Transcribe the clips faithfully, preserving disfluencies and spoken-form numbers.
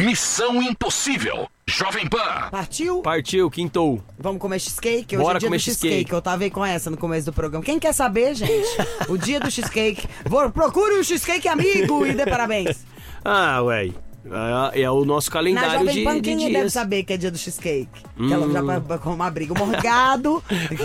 Missão Impossível. Jovem Pan. Partiu? Partiu, quintou. Vamos comer cheesecake? Hoje Bora é dia comer do cheesecake. cheesecake. Eu tava aí com essa no começo do programa. Quem quer saber, gente? O dia do cheesecake. Vou, procure o cheesecake amigo e dê parabéns. Ah, ué. É, é o nosso Na calendário Jovem de, Pan, de quem dias. deve saber que é dia do cheesecake? Hum. Que ela já vai com uma briga. O Morgado.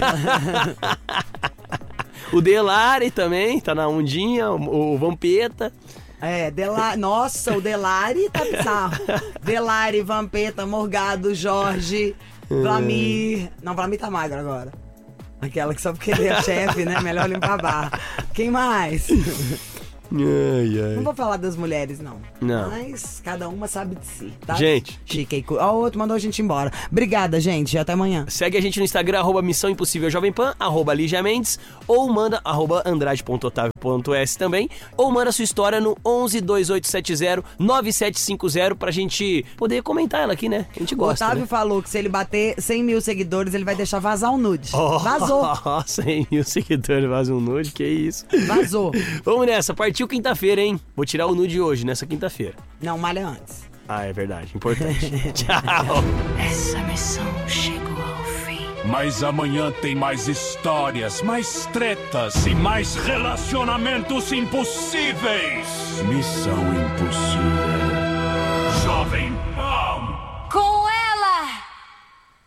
O Delari também, tá na ondinha. O, o Vampeta. É, Delari. Nossa, o Delari tá bizarro. Delari, Vampeta, Morgado, Jorge, Vlamir. Não, Vlamir tá magro agora. Aquela que só porque ele é chefe, né? Melhor limpar a barra. Quem mais? Ai, ai. Não vou falar das mulheres, não. Não. Mas cada uma sabe de si, tá? Gente. Chique e cu- Ó, o outro mandou a gente embora. Obrigada, gente. Até amanhã. Segue a gente no Instagram, arroba Missão Impossível Jovem Pan, arroba Lígia Mendes, ou manda arroba Andrade ponto Otávio ponto S também, ou manda sua história no onze, dois oito sete zero, nove sete cinco zero pra gente poder comentar ela aqui, né? A gente O gosta, Otávio né? falou que se ele bater cem mil seguidores, ele vai deixar vazar um nude. Oh, Vazou. cem mil seguidores, vaza um nude, que isso. Vazou. Vamos nessa, partiu quinta-feira, hein? Vou tirar o nude hoje, nessa quinta-feira. Não, malha antes. Ah, é verdade, importante. Tchau. Essa missão chegou ao fim. Mas amanhã tem mais histórias, mais tretas e mais relacionamentos impossíveis. Missão Impossível. Jovem Pan. Com